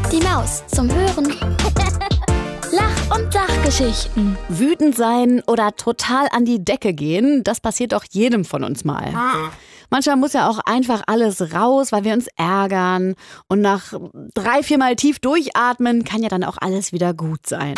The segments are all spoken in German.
Die Maus zum Hören. Lach- und Sachgeschichten. Wütend sein oder total an die Decke gehen, das passiert doch jedem von uns mal. Manchmal muss ja auch einfach alles raus, weil wir uns ärgern. Und nach 3-4 Mal tief durchatmen kann ja dann auch alles wieder gut sein.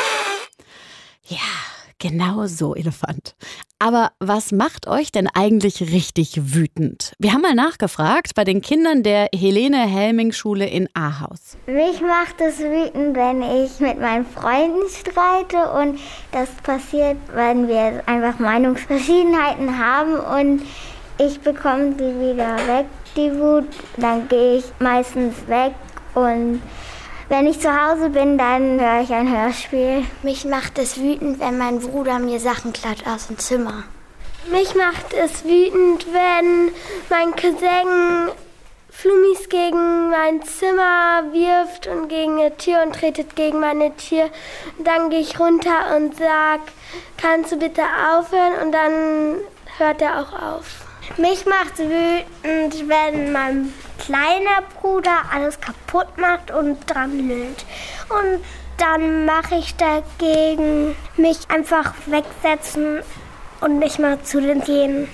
Ja, genau so, Elefant. Aber was macht euch denn eigentlich richtig wütend? Wir haben mal nachgefragt bei den Kindern der Helene-Helming-Schule in Ahaus. Mich macht es wütend, wenn ich mit meinen Freunden streite, und das passiert, wenn wir einfach Meinungsverschiedenheiten haben und ich bekomme die wieder weg, die Wut. Dann gehe ich meistens weg, und wenn ich zu Hause bin, dann höre ich ein Hörspiel. Mich macht es wütend, wenn mein Bruder mir Sachen klaut aus dem Zimmer. Mich macht es wütend, wenn mein Cousin Flummis gegen mein Zimmer wirft und gegen eine Tür und tretet gegen meine Tür. Dann gehe ich runter und sage, kannst du bitte aufhören? Und dann hört er auch auf. Mich macht es wütend, wenn mein kleiner Bruder alles kaputt macht und dran lüllt. Und dann mache ich dagegen mich einfach wegsetzen und nicht mal zu den gehen.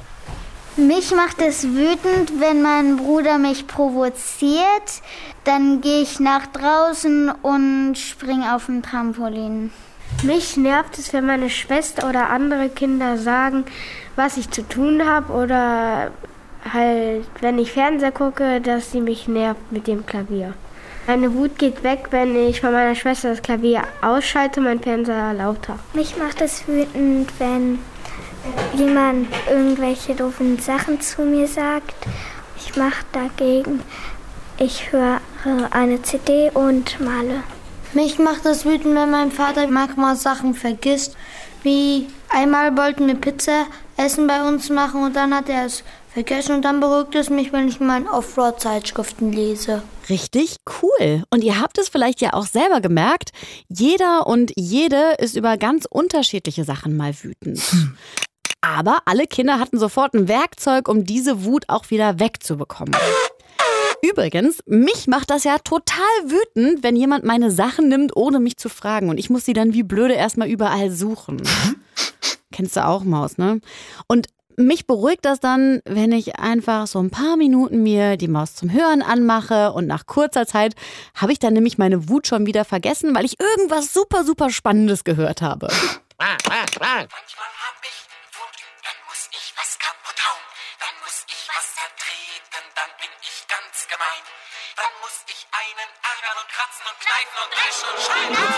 Mich macht es wütend, wenn mein Bruder mich provoziert. Dann gehe ich nach draußen und springe auf dem Trampolin. Mich nervt es, wenn meine Schwester oder andere Kinder sagen, was ich zu tun habe, oder halt, wenn ich Fernseher gucke, dass sie mich nervt mit dem Klavier. Meine Wut geht weg, wenn ich von meiner Schwester das Klavier ausschalte und mein Fernseher lauter. Mich macht es wütend, wenn jemand irgendwelche doofen Sachen zu mir sagt. Ich mache dagegen, ich höre eine CD und male. Mich macht es wütend, wenn mein Vater manchmal Sachen vergisst. Wie einmal wollten wir Pizza Essen bei uns machen und dann hat er es vergessen, und dann beruhigt es mich, wenn ich meine Offroad-Zeitschriften lese. Richtig cool. Und ihr habt es vielleicht ja auch selber gemerkt, jeder und jede ist über ganz unterschiedliche Sachen mal wütend. Aber alle Kinder hatten sofort ein Werkzeug, um diese Wut auch wieder wegzubekommen. Übrigens, mich macht das ja total wütend, wenn jemand meine Sachen nimmt, ohne mich zu fragen. Und ich muss sie dann wie blöde erstmal überall suchen. Kennst du auch, Maus, ne? Und mich beruhigt das dann, wenn ich einfach so ein paar Minuten mir die Maus zum Hören anmache, und nach kurzer Zeit habe ich dann nämlich meine Wut schon wieder vergessen, weil ich irgendwas super, super Spannendes gehört habe. Manchmal hab ich Wut, dann muss ich was kaputt hauen. Dann muss ich was zertreten, dann bin ich ganz gemein. Dann muss ich einen ärgern und kratzen und kneifen und dreschen und schreien.